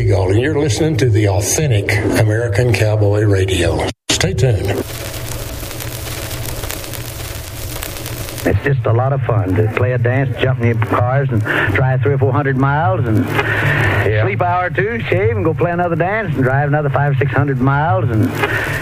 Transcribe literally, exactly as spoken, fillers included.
Seagull, and you're listening to the authentic American Cowboy Radio. Stay tuned. It's just a lot of fun to play a dance, jump in your cars, and drive three or four hundred miles, and yeah. sleep an hour or two, shave, and go play another dance, and drive another five or six hundred miles, and